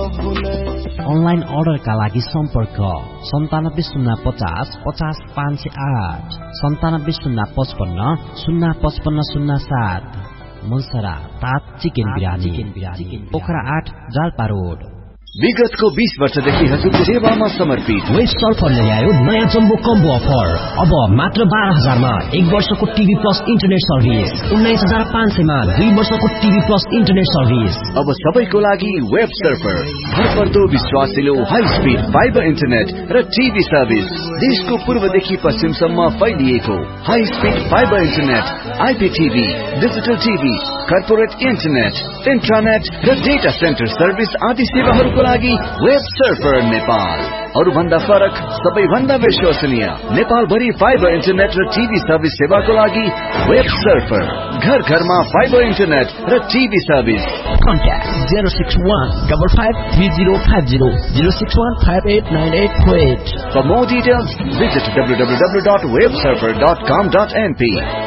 Online अर्डरका लागि सम्पर्क 9705050508 9705505507 मुलसरा तात चिकन बिरानी पोखरा 8 जालपा रोड। विगतको 20 वर्षदेखि हजुरको सेवामा समर्पित वेस्ट सर्फर ल्यायो नयाँ जम्बो कम्बो अफर। अब मात्र 12,000 मा 1 वर्षको टिभी प्लस इन्टरनेट सर्भिस, 19,500 मा 2 वर्षको टिभी प्लस इन्टरनेट सर्भिस। अब सबैको लागि वेब सर्फर, भरपर्दो विश्वासिलो हाई स्पिड फाइबर इन्टरनेट र टिभी सर्भिस। देशको पूर्वदेखि पश्चिमसम्म फैलिएको high speed fibre internet, आइपीटीभी, digital TV, corporate internet, इन्ट्रानेट र डेटा सेन्टर सर्भिस आदि सेवाहरूको लागि वेब सर्फर नेपाल। अरूभन्दा फरक, सबैभन्दा विश्वसनीय, नेपाल भरि फाइबर इन्टरनेट र टिभी सर्भिस सेवाको लागि वेब सर्फर। घर घरमा फाइबर इन्टरनेट र TV service. Contact 061553050 061589848. For more details, visit www.websurfer.com.np.